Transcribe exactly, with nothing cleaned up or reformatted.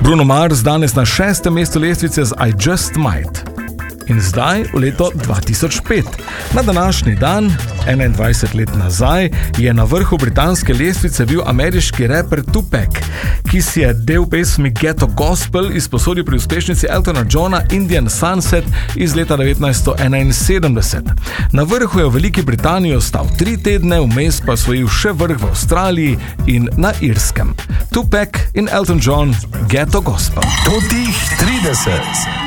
Bruno Mars danes na šestem mestu lestvice z I Just Might. In zdaj v leto dva tisoč pet. Na današnji dan, enaindvajset let nazaj, je na vrhu britanske lestvice bil ameriški raper Tupac, ki si je del pesmi Ghetto Gospel izposodil pri uspešnici Eltona Johna Indian Sunset iz leta devetnajststo enainsedemdeset. Na vrhu je v Veliki Britaniji ostal tri tedne, vmes pa osvojil še vrh v Avstraliji in na Irskem. Tupac in Elton John, Ghetto Gospel. Totih trideset.